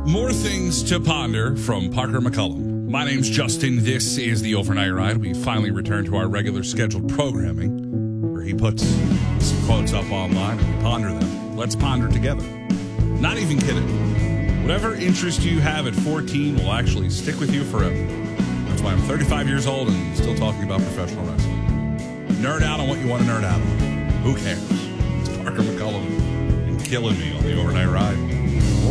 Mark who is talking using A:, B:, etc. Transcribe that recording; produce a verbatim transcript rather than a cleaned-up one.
A: More things to ponder from Parker McCullum. My name's Justin. This is the Overnight Ride. We finally returned to our regular scheduled programming where he puts some quotes up online and we ponder them. Let's ponder together. Not even kidding. Whatever interest you have at fourteen will actually stick with you forever. That's why I'm thirty-five years old and still talking about professional wrestling. Nerd out on what you want to nerd out on. Who cares? It's Parker McCullum and killing me on the Overnight Ride.